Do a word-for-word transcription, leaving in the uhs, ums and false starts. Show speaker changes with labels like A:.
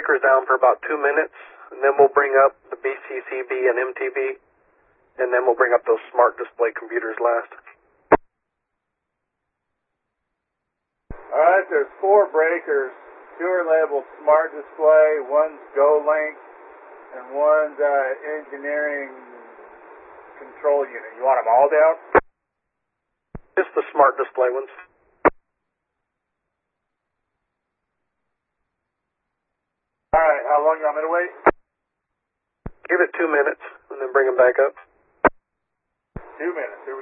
A: breakers down for about two minutes, and then we'll bring up the B C C B and M T B, and then we'll bring up those smart display computers last.
B: All right, there's four breakers. Two are labeled Smart Display, one's GoLink, and one's uh, Engineering Control Unit. You want them all down?
A: Just the smart display ones.
B: All right, how long you want me to wait?
A: Give it two minutes, and then bring them back up.
B: Two minutes, here we